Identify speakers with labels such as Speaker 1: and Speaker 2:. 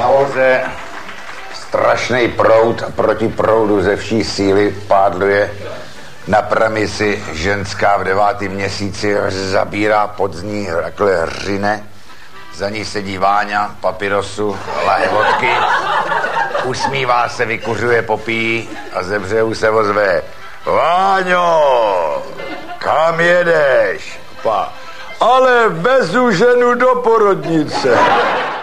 Speaker 1: nahoře strašný proud a proti proudu ze vší síly pádluje na pramisi ženská v 9. měsíci, zabírá pod z ní takhle hřine, za ní sedí Váňa, papirosu, lahe vodky, usmívá se, vykuřuje, popíjí a ze břehu se ozve: Váňo, kam jedeš? Ale vezu ženu do porodnice.